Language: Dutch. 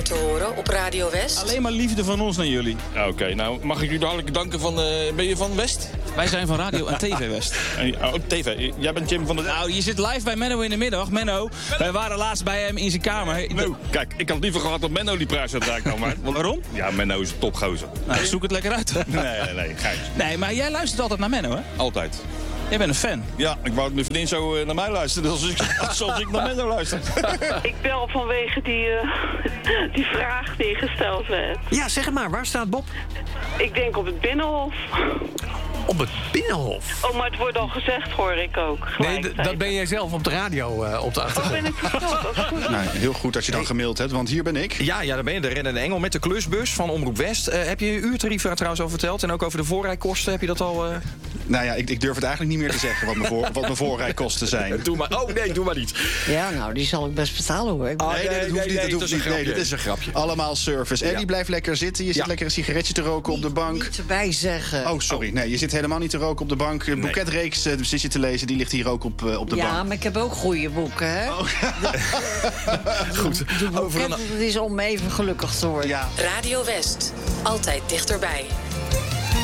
vaker te horen op Radio West? Alleen maar liefde van ons naar jullie. Oké, nou mag ik u hartelijk danken van... ben je van West? Wij zijn van Radio en TV West. Oh, TV. Jij bent Jim van de... Nou, je zit live bij Menno in de middag. Menno, wij waren laatst bij hem in zijn kamer. Nou, kijk, ik had liever gehad dat Menno die prijs had uitkomen. Maar... Waarom? Ja, Menno is een topgozer. Nou, zoek het lekker uit. Nee, geit. Nee, maar jij luistert altijd naar Menno, hè? Altijd. Jij bent een fan. Ja, ik wou dat mijn vriendin zo naar mij luisterde zoals ik naar Menno luister. Ik bel vanwege die vraag die gesteld werd. Ja, zeg het maar. Waar staat Bob? Ik denk op het Binnenhof. Op het Binnenhof? Oh, maar het wordt al gezegd, hoor ik ook. Nee, dat ben jij zelf op de radio op de achtergrond. Oh, ben ik verteld? Nou, heel goed dat je dan gemaild hebt, want hier ben ik. Ja, daar ben je, de reddende engel met de klusbus van Omroep West. Heb je je uurtarief daar trouwens al verteld? En ook over de voorrijkosten, heb je dat al... Nou ja, ik durf het eigenlijk niet meer te zeggen wat mijn voorrijkosten zijn. Doe maar. Oh nee, doe maar niet. Ja, nou, die zal ik best betalen, hoor. Nee, dat hoeft niet. Dat hoeft niet. Nee, dit is een grapje. Allemaal service. Eddie blijft lekker zitten. Je zit lekker een sigaretje te roken op de bank. Niet erbij zeggen. Oh, sorry. Nee, je zit helemaal niet te roken op de bank. Een boeketreeks zit je te lezen. Die ligt hier ook op de bank. Ja, maar ik heb ook goede boeken, hè? Oh. Goed. De boeket, dat is om even gelukkig te worden. Ja. Radio West. Altijd dichterbij.